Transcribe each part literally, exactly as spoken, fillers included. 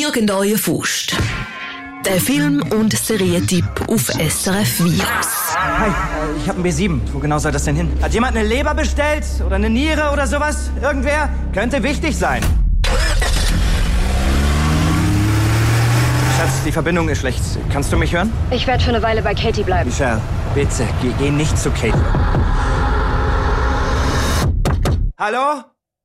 Nirgendwo Faust. Der Film- und Serientipp auf S R F Virus. Hi, ich habe ein B sieben. Wo genau soll das denn hin? Hat jemand eine Leber bestellt? Oder eine Niere oder sowas? Irgendwer? Könnte wichtig sein. Schatz, die Verbindung ist schlecht. Kannst du mich hören? Ich werde für eine Weile bei Katie bleiben. Michelle, bitte, geh, geh nicht zu Katie. Hallo?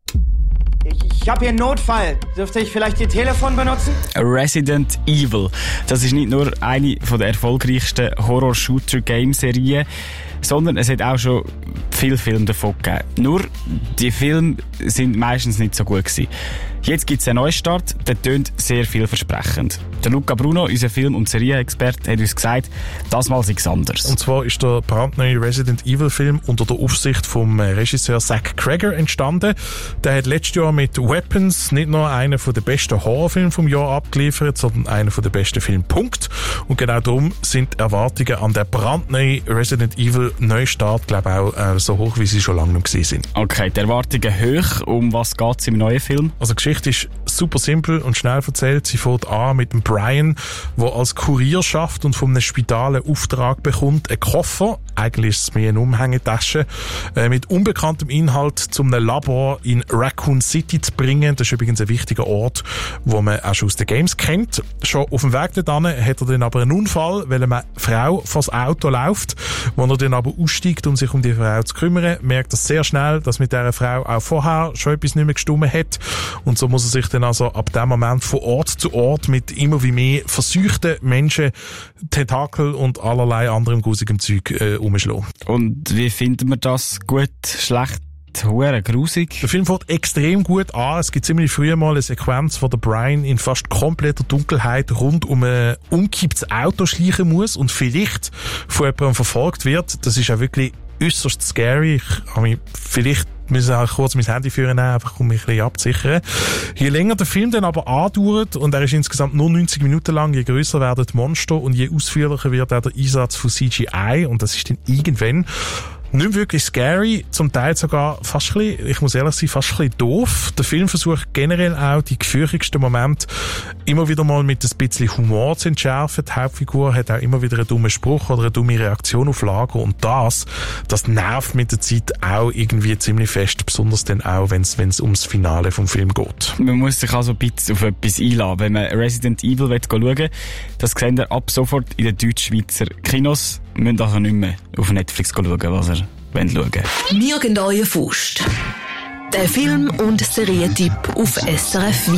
Ich, ich habe hier einen Notfall. Dürfte ich vielleicht Ihr Telefon benutzen? Resident Evil. Das ist nicht nur eine der erfolgreichsten Horror-Shooter-Game-Serien, sondern es hat auch schon viele Filme davon gegeben. Nur, die Filme sind meistens nicht so gut gewesen. Jetzt gibt es einen Neustart, der tönt sehr vielversprechend. Der Luca Bruno, unser Film- und Serienexperte, hat uns gesagt, das Mal sei es anders. Und zwar ist der brandneue Resident Evil Film unter der Aufsicht vom Regisseur Zach Cregger entstanden. Der hat letztes Jahr mit Weapons nicht nur einen der besten Horrorfilme vom Jahr abgeliefert, sondern einen der besten Filme. Punkt. Und genau darum sind die Erwartungen an den brandneuen Resident Evil Neustart, glaube ich, auch äh, so hoch, wie sie schon lange nicht gewesen sind. Okay, die Erwartungen hoch. Um was geht es im neuen Film? Also die Geschichte ist super simpel und schnell erzählt. Sie fängt an mit dem Brian, der als Kurier schafft und von einem Spital einen Auftrag bekommt, einen Koffer, eigentlich ist es mehr eine Umhängetasche, äh, mit unbekanntem Inhalt zu einem Labor in Raccoon City zu bringen. Das ist übrigens ein wichtiger Ort, wo man auch schon aus den Games kennt. Schon auf dem Weg dorthin hat er dann aber einen Unfall, weil eine Frau vors Auto läuft. Wo er dann aber aussteigt, um sich um die Frau zu kümmern, merkt er sehr schnell, dass mit dieser Frau auch vorher schon etwas nicht mehr gestimmt hat. Und so muss er sich dann also ab dem Moment von Ort zu Ort mit immer wie mehr verseuchten Menschen, Tentakel und allerlei anderem grusigem Zeug äh, umschlagen. Und wie finden wir das? Gut, schlecht? Hure grusig. Der Film fängt extrem gut an. Es gibt ziemlich früh mal eine Sequenz, wo der Brian in fast kompletter Dunkelheit rund um ein umgekipptes Auto schleichen muss und vielleicht von jemandem verfolgt wird. Das ist auch wirklich äußerst scary. Ich habe mich vielleicht müssen auch kurz mein Handy führen, einfach um mich ein bisschen abzusichern. Je länger der Film dann aber andauert, und er ist insgesamt nur neunzig Minuten lang, je grösser werden die Monster und je ausführlicher wird auch der Einsatz von C G I, und das ist dann irgendwann nicht wirklich scary, zum Teil sogar fast ein bisschen, ich muss ehrlich sein, fast ein bisschen doof. Der Film versucht generell auch die gefürchtigsten Momente immer wieder mal mit ein bisschen Humor zu entschärfen. Die Hauptfigur hat auch immer wieder einen dummen Spruch oder eine dumme Reaktion auf Lager, und das, das nervt mit der Zeit auch irgendwie ziemlich fest, besonders dann auch, wenn es ums Finale vom Film geht. Man muss sich also ein bisschen auf etwas einladen. Wenn man Resident Evil schauen will, das sehen wir ab sofort in den Deutsch-Schweizer Kinos. Wir müssen also nicht mehr auf Netflix schauen, was ihr schauen wollt. Nirgendwo Faust. Der Film- und Serientipp auf S R F